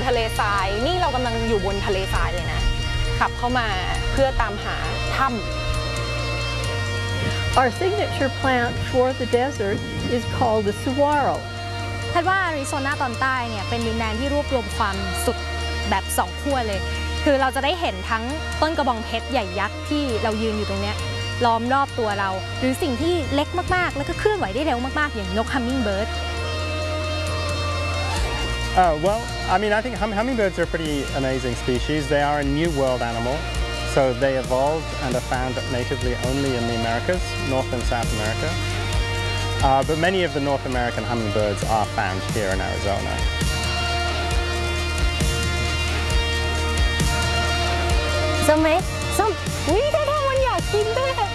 ทะเลทรายนี่เรากำลังอยู่บนทะเลทรายเลยนะขับเข้ามาเพื่อตามหาถ้ำ Our signature plant for the desert is called the saguaro. คาดว่าอาริโซนาตอนใต้เนี่ยเป็นดินแดนที่รวบรวมความสุขแบบ2 ขั้วเลยคือเราจะได้เห็นทั้งต้นกระบองเพชรใหญ่ยักษ์ที่เรายืนอยู่ตรงเนี้ยล้อมรอบตัวเราหรือสิ่งที่เล็กมากๆแล้วก็เคลื่อนไหวได้เร็วมากๆอย่างนก hummingbird. Well, I think hummingbirds are a pretty amazing species. They are a New World animal, so they evolved and are found natively only in the Americas, North and South America. But many of the North American hummingbirds are found here in Arizona. ส้มไหมส้มอุ้ยถ้าทางมันอยากกินด้วย